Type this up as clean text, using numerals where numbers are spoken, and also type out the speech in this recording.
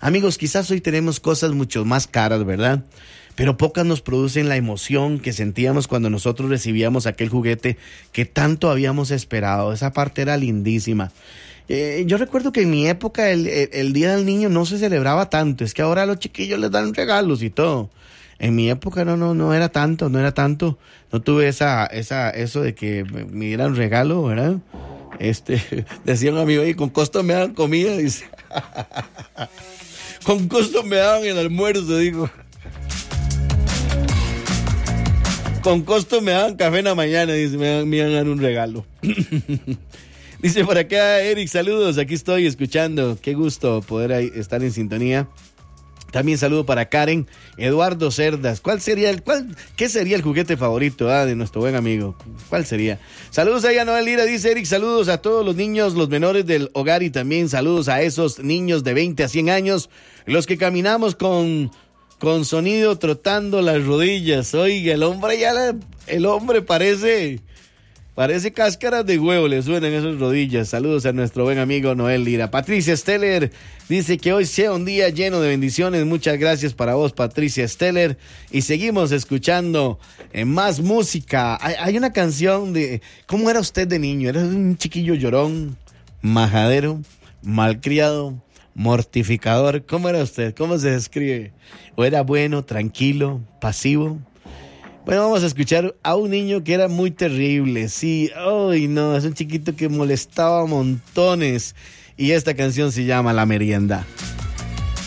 Amigos, quizás hoy tenemos cosas mucho más caras, ¿verdad? Pero pocas nos producen la emoción que sentíamos cuando nosotros recibíamos aquel juguete que tanto habíamos esperado. Esa parte era lindísima. Yo recuerdo que en mi época el Día del Niño no se celebraba tanto. Es que ahora a los chiquillos les dan regalos y todo. En mi época no era tanto. No tuve eso de que me dieran regalo, ¿verdad? Decía un amigo ahí, con costo me dan comida, dice. Con costo me daban el almuerzo, digo. Con costo me daban café en la mañana, dice, me iban a dar un regalo. Dice por acá, Eric, saludos, aquí estoy escuchando. Qué gusto poder estar en sintonía. También saludo para Karen, Eduardo Cerdas. ¿Qué sería el juguete favorito de nuestro buen amigo? ¿Cuál sería? Saludos a Noel Lira, dice Eric, saludos a todos los niños, los menores del hogar y también saludos a esos niños de 20 a 100 años, los que caminamos con sonido trotando las rodillas. Oiga, el hombre parece cáscaras de huevo, le suenan esas rodillas. Saludos a nuestro buen amigo Noel Lira. Patricia Steller dice que hoy sea un día lleno de bendiciones. Muchas gracias para vos, Patricia Steller. Y seguimos escuchando más música. Hay una canción de... ¿Cómo era usted de niño? ¿Era un chiquillo llorón, majadero, malcriado, mortificador? ¿Cómo era usted? ¿Cómo se describe? ¿O era bueno, tranquilo, pasivo? Bueno, vamos a escuchar a un niño que era muy terrible. Sí, ay no, es un chiquito que molestaba montones. Y esta canción se llama La Merienda.